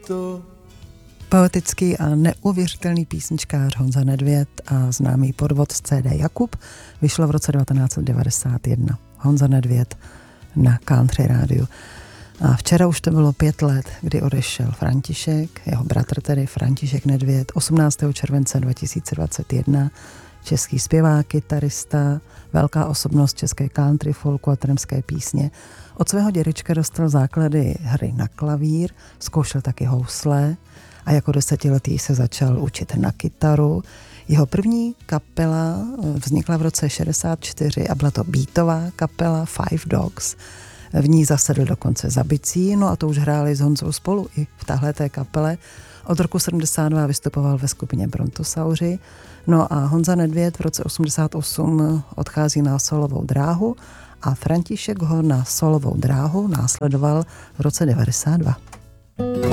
Poetický a neuvěřitelný písničkář Honza Nedvěd a známý podvod z CD Jakub vyšlo v roce 1991. Honza Nedvěd na Country rádiu. A včera už to bylo 5 let, kdy odešel František, jeho bratr tedy František Nedvěd, 18. července 2021, český zpěvák, kytarista, velká osobnost české country, folku a tramské písně. Od svého dědečka dostal základy hry na klavír, zkoušel taky housle a jako 10letý se začal učit na kytaru. Jeho první kapela vznikla v roce 64 a byla to beatová kapela Five Dogs. V ní zasedl dokonce za bicí, no a to už hráli s Honzou spolu i v tahleté kapele. Od roku 72 vystupoval ve skupině Brontosauři. No a Honza Nedvěd v roce 88 odchází na solovou dráhu a František ho na solovou dráhu následoval v roce 92.